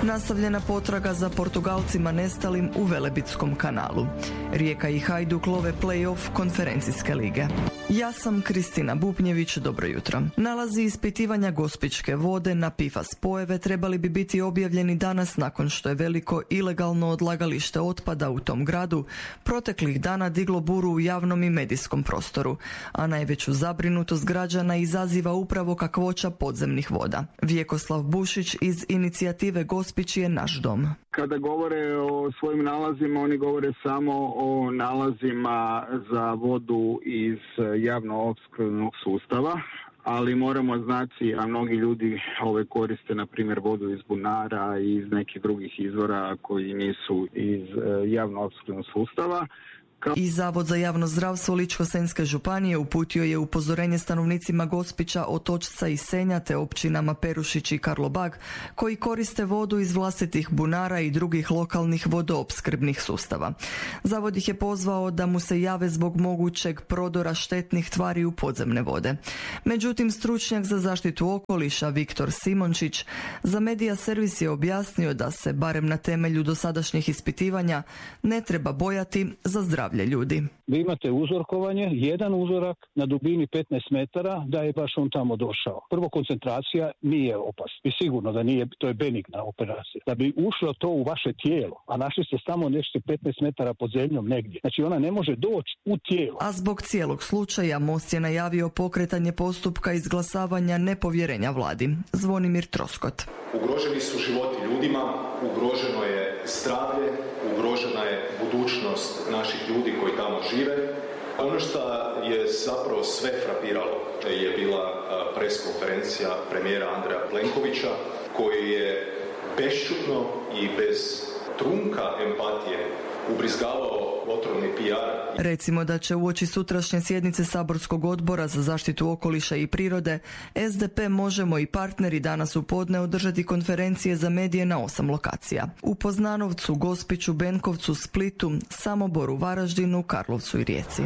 Nastavljena potraga za Portugalcima nestalim u Velebitskom kanalu. Rijeka i Hajduk love play-off konferencijske lige. Ja sam Kristina Bupnjević, dobro jutro. Nalazi ispitivanja Gospićke vode na PFAS spojeve trebali bi biti objavljeni danas nakon što je veliko ilegalno odlagalište otpada u tom gradu proteklih dana diglo buru u javnom i medijskom prostoru, a najveću zabrinutost građana izaziva upravo kakvoća podzemnih voda. Vjekoslav Bušić iz inicijative Gospić je naš dom. Kada govore o svojim nalazima, oni govore samo o nalazima za vodu iz javno-opskrbnog sustava, ali moramo znati, a mnogi ljudi koriste na primjer vodu iz bunara i iz nekih drugih izvora koji nisu iz javno-opskrbnog sustava. I Zavod za javno zdravstvo Ličko-senjske županije uputio je upozorenje stanovnicima Gospića, Otočca i Senja te općinama Perušić i Karlobag koji koriste vodu iz vlastitih bunara i drugih lokalnih vodoopskrbnih sustava. Zavod ih je pozvao da mu se jave zbog mogućeg prodora štetnih tvari u podzemne vode. Međutim, stručnjak za zaštitu okoliša Viktor Simončić za Medija servis je objasnio da se, barem na temelju dosadašnjih ispitivanja, ne treba bojati za zdravlje ljudi. Vi imate uzorkovanje, jedan uzorak na dubini 15 metara da je baš on tamo došao. Prvo, koncentracija nije opasna. I sigurno da nije, to je benigna operacija. Da bi ušlo to u vaše tijelo, a našli ste samo nešto 15 metara pod zemljom negdje. Znači ona ne može doći u tijelo. A zbog cijelog slučaja Most je najavio pokretanje postupka izglasavanja nepovjerenja vladi. Zvonimir Troskot. Ugroženi su životi ljudima, ugroženo je zdravlje, ugrožena je budućnost naših ljudi koji tamo žive. Ono što je zapravo sve frapiralo je bila preskonferencija premijera Andreja Plenkovića koji je bešćutno i bez trunka empatije ubrizgavao otrovni PR. Recimo da će uoči sutrašnje sjednice saborskog odbora za zaštitu okoliša i prirode SDP, Možemo i partneri danas u podne održati konferencije za medije na 8 lokacija. U Poznanovcu, Gospiću, Benkovcu, Splitu, Samoboru, Varaždinu, Karlovcu i Rijeci.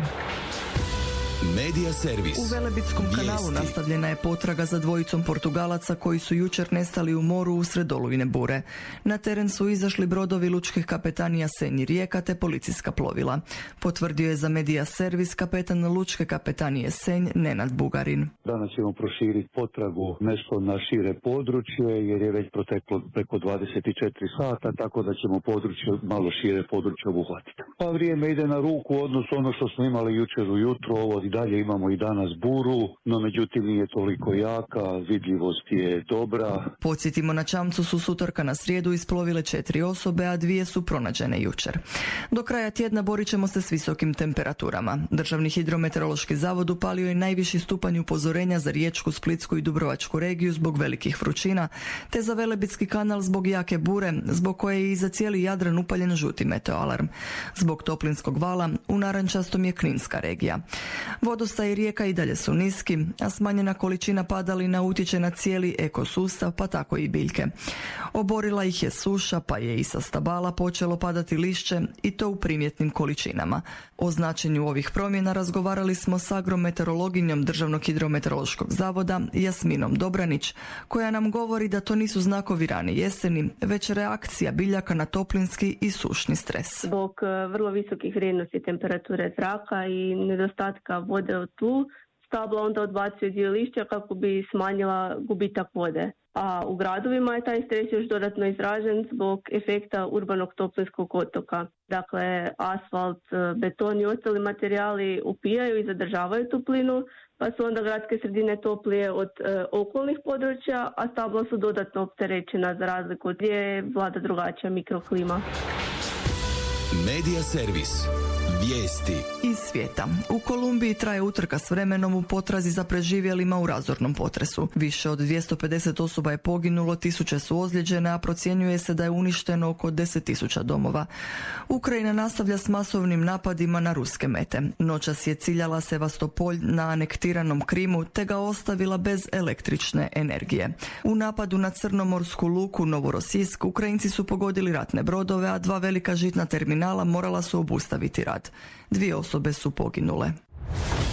Medija servis. U Velebitskom kanalu nastavljena je potraga za dvojicom Portugalaca koji su jučer nestali u moru usred olujne bure. Na teren su izašli brodovi lučkih kapetanija Senj i Rijeka te policijska plovila. Potvrdio je za Medija servis kapetan lučke kapetanije Senj Nenad Bugarin. Danas ćemo proširiti potragu nešto na šire područje jer je već proteklo preko 24 sata, tako da ćemo malo šire područje obuhvatiti. Pa vrijeme ide na ruku odnosno ono što smo imali jučer ujutro, ovo i dalje imamo i danas buru, no međutim nije toliko jaka, vidljivost je dobra. Podsjetimo, na čamcu su s utorka na srijedu isplovile 4 osobe, a 2 su pronađene jučer. Do kraja tjedna borit ćemo se s visokim temperaturama. Državni hidrometeorološki zavod upalio je najviši stupanj upozorenja za Riječku, Splitsku i Dubrovačku regiju zbog velikih vrućina, te za Velebitski kanal zbog jake bure, zbog koje je i za cijeli Jadran upaljen žuti meteoalarm. Zbog toplinskog vala u narančastom je Kninska regija. Vodostaj rijeka i dalje su niski, a smanjena količina padalina utječe na cijeli ekosustav, pa tako i biljke. Oborila ih je suša, pa je i sa stabala počelo padati lišće i to u primjetnim količinama. O značenju ovih promjena razgovarali smo s agrometeorologinjom Državnog hidrometeorološkog zavoda Jasminom Dobranić, koja nam govori da to nisu znakovi rane jeseni, već reakcija biljaka na toplinski i sušni stres. Zbog vrlo visokih vrijednosti temperature zraka i nedostatka vode u tlu, stabla onda odbacuje dio lišća kako bi smanjila gubitak vode. A u gradovima je taj stres još dodatno izražen zbog efekta urbanog toplinskog otoka. Dakle, asfalt, beton i ostali materijali upijaju i zadržavaju toplinu, pa su onda gradske sredine toplije od okolnih područja, a stabla su dodatno opterećena za razliku od gdje vlada drugačija mikroklima. Medija servis. Vijesti iz svijeta. U Kolumbiji traje utrka s vremenom u potrazi za preživjelima u razornom potresu. Više od 250 osoba je poginulo, tisuće su ozlijeđene, a procjenjuje se da je uništeno oko 10.000 domova. Ukrajina nastavlja s masovnim napadima na ruske mete. Noćas je ciljala Sevastopolj na anektiranom Krimu te ga ostavila bez električne energije. U napadu na crnomorsku luku Novorosijsk Ukrajinci su pogodili ratne brodove, a 2 velika žitna terminala morala su obustaviti rad. 2 osobe su poginule.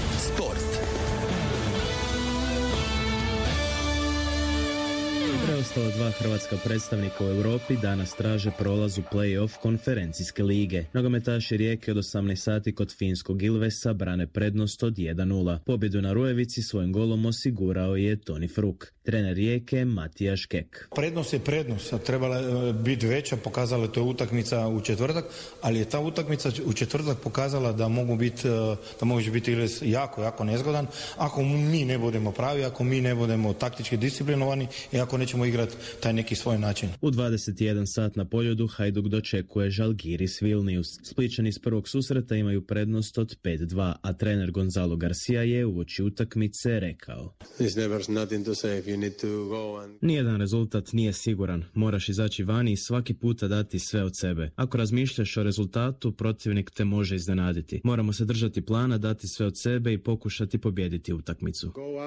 Sport. Preostala dva hrvatska predstavnika u Europi danas traže prolaz u play-off konferencijske lige. Nogometaši Rijeke od 18 sati kod finskog Ilvesa brane prednost od 1:0. Pobjedu na Rujevici svojim golom osigurao je Toni Fruk. Trener Rijeke Matija Škek. Prednost je prednost, trebala je biti veća, pokazala to je utakmica u četvrtak, ali je ta utakmica u četvrtak pokazala da može biti Ilves jako nezgodan ako mi ne budemo pravi, ako mi ne budemo taktički disciplinovani i ako nećemo igrati taj neki svoj način. U 21 sat na Poljudu Hajduk dočekuje Žalgiris Vilnius. Splićani iz prvog susreta imaju prednost od 5:2, a trener Gonzalo Garcia je uoči utakmice rekao: Nijedan rezultat nije siguran, moraš izaći vani i svaki puta dati sve od sebe. Ako razmišljaš o rezultatu, protivnik te može iznenaditi. Moramo se držati plana, dati sve od sebe i pokušati pobijediti utakmicu.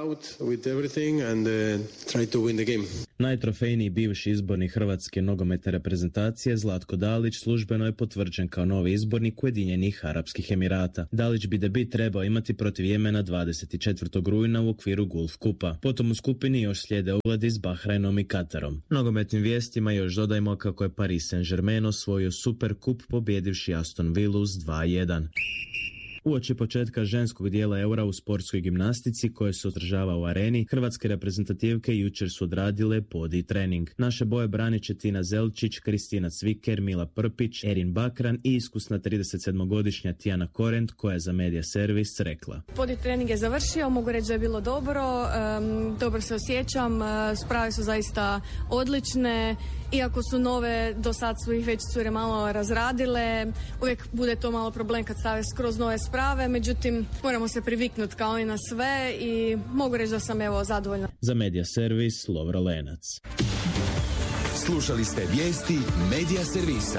Najtrofejniji bivši izbornik hrvatske nogometne reprezentacije Zlatko Dalić službeno je potvrđen kao novi izbornik Ujedinjenih Arapskih Emirata. Dalić bi debut trebao imati protiv Jemena 24. rujna u okviru Gulf Kupa. Potom u skupini još slijede ogledi s Bahrajnom i Katarom. Nogometnim vijestima još dodajmo kako je Paris Saint-Germain osvojio Super Kup pobjedivši Aston Villu s 2:1. Uoči početka ženskog dijela Eura u sportskoj gimnastici koje se održava u Areni, hrvatske reprezentativke jučer su odradile podi trening. Naše boje branit će Tina Zelčić, Kristina Cviker, Mila Prpić, Erin Bakran i iskusna 37-godišnja Tijana Korent koja je za Media Servis rekla: Podi trening je završio, mogu reći da je bilo dobro se osjećam, sprave su zaista odlične. Iako su nove, do sad su ih već cure malo razradile, uvijek bude to malo problem kad stave skroz nove sprave, međutim moramo se priviknuti kao i na sve i mogu reći da sam zadovoljna. Za Media Servis, Lovro Lenac. Slušali ste vijesti Media Servisa.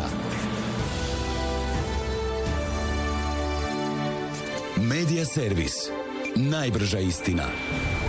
Media Servis. Najbrža istina.